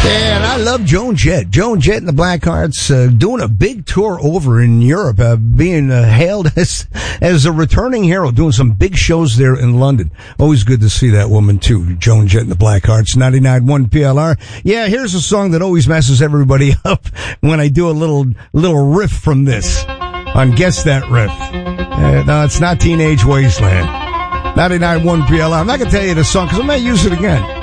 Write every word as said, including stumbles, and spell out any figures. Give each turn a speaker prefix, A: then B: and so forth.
A: And I love Joan Jett. Joan Jett and the Blackhearts uh, doing a big tour over in Europe, uh, being uh, hailed as as a returning hero, doing some big shows there in London. Always good to see that woman, too, Joan Jett and the Blackhearts, ninety-nine point one P L R. Yeah, here's a song that always messes everybody up when I do a little little riff from this on Guess That Riff. Uh, no, it's not Teenage Wasteland. ninety-nine point one P L R. I'm not going to tell you the song because I may use it again.